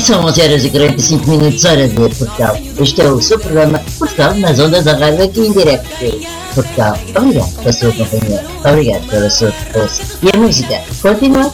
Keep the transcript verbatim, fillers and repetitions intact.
são onze horas e quarenta e cinco minutos, hora de Portugal. Este é o seu programa Portugal nas ondas da rádio aqui em direto de Portugal. Obrigado pela sua companhia, obrigado pela sua força. E a música continua.